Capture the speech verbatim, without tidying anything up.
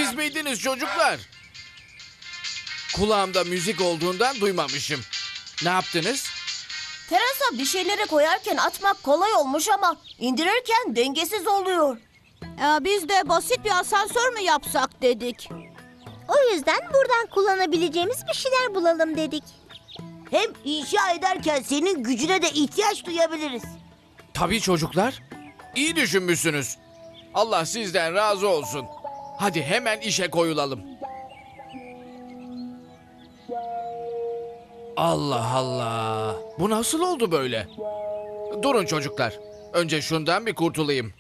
siz miydiniz çocuklar? Kulağımda müzik olduğundan duymamışım. Ne yaptınız? Terasa bir şeyleri koyarken atmak kolay olmuş ama indirirken dengesiz oluyor. Ya biz de basit bir asansör mü yapsak dedik. O yüzden buradan kullanabileceğimiz bir şeyler bulalım dedik. Hem inşa ederken senin gücüne de ihtiyaç duyabiliriz. Tabii çocuklar. İyi düşünmüşsünüz. Allah sizden razı olsun. Hadi hemen işe koyulalım. Allah Allah. Bu nasıl oldu böyle? Durun çocuklar. Önce şundan bir kurtulayım.